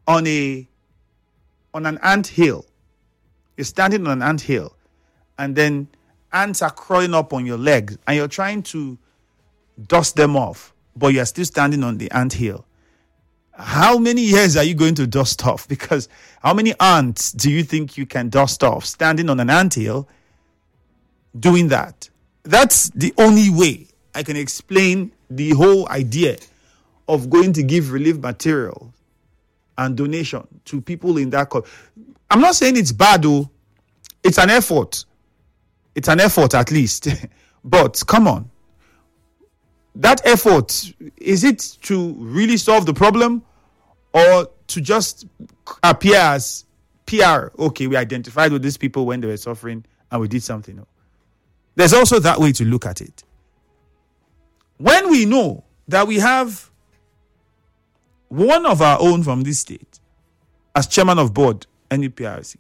on an ant hill. You're standing on an ant hill, and then ants are crawling up on your legs, and you're trying to dust them off, but you're still standing on the ant hill. How many years are you going to dust off? Because how many ants do you think you can dust off standing on an ant hill doing that? That's the only way I can explain the whole idea of going to give relief material and donation to people in that country. I'm not saying it's bad, though. It's an effort. It's an effort, at least. But come on. That effort, is it to really solve the problem, or to just appear as PR? Okay, we identified with these people when they were suffering and we did something. There's also that way to look at it. When we know that we have one of our own from this state as chairman of board, NUPRC,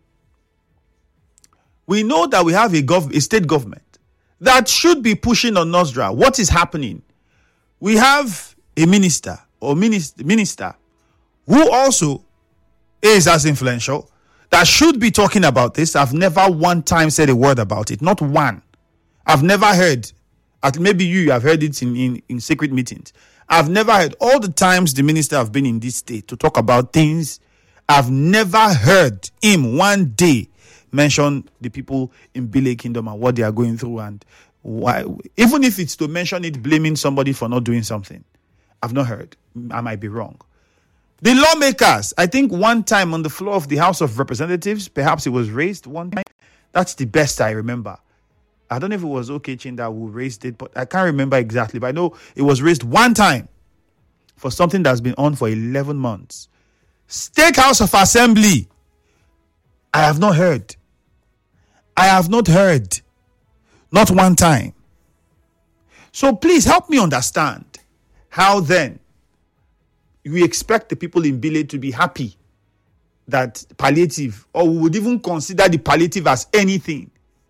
we know that we have a state government that should be pushing on NOSDRA. What is happening? We have a minister who also is as influential, that should be talking about this. I've never one time said a word about it. Not one. I've never heard. Maybe you have heard it in secret meetings. I've never heard. All the times the minister have been in this state to talk about things, I've never heard him one day mention the people in Bile Kingdom and what they are going through, and why. Even if it's to mention it, blaming somebody for not doing something. I've not heard. I might be wrong. The lawmakers, I think one time on the floor of the House of Representatives, perhaps it was raised one time. That's the best I remember. I don't know if it was Okechin that who raised it, but I can't remember exactly. But I know it was raised one time for something that's been on for 11 months. State House of Assembly. I have not heard. Not one time. So please help me understand how then we expect the people in Bile to be happy that palliative, or we would even consider the palliative as anything.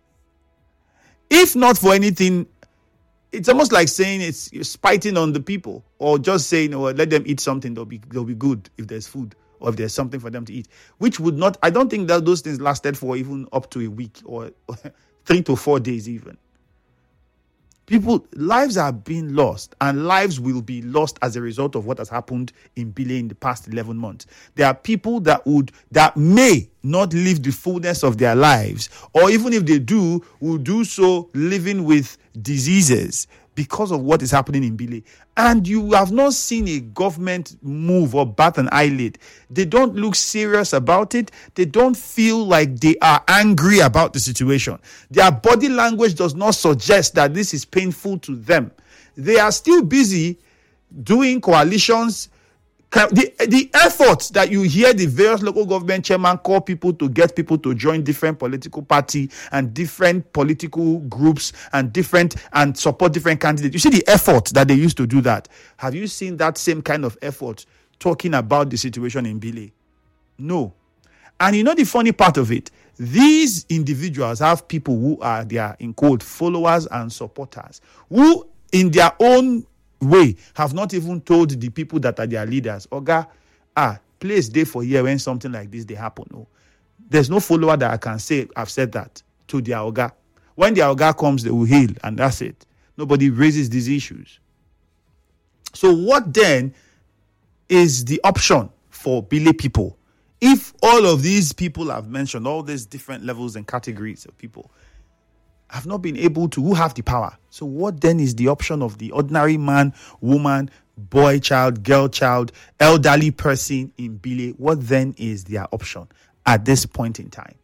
If not for anything, it's almost like saying you're spiting on the people, or just saying, "Oh, let them eat something. They'll be good if there's food, or if there's something for them to eat." Which would not. I don't think that those things lasted for even up to a week or 3 to 4 days even. People, lives are being lost, and lives will be lost as a result of what has happened in Bile in the past 11 months. There are people that may not live the fullness of their lives, or even if they do, will do so living with diseases because of what is happening in Bile. And you have not seen a government move or bat an eyelid. They don't look serious about it. They don't feel like they are angry about the situation. Their body language does not suggest that this is painful to them. They are still busy doing coalitions. The efforts that you hear the various local government chairmen call people to get people to join different political party and different political groups and support different candidates. You see the effort that they used to do that. Have you seen that same kind of effort talking about the situation in Bile? No. And you know the funny part of it? These individuals have people who are their, in quote, followers and supporters, who in their own way have not even told the people that are their leaders, Oga, place day for here when something like this they happen. No, there's no follower that I can say I've said that to their Oga. When their Oga comes, they will hail, and that's it. Nobody raises these issues. So what then is the option for Bile people? If all of these people I've mentioned, all these different levels and categories of people, have not been able to, who have the power. So what then is the option of the ordinary man, woman, boy, child, girl, child, elderly person in Bile? What then is their option at this point in time?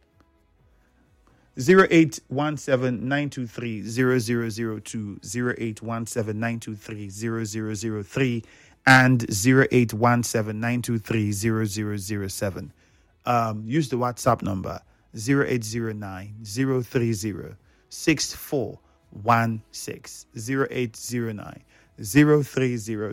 0817-923-0002, 0817-923-0003, and 0817-923-0007. Use the WhatsApp number 0809-030-6416, 0809 030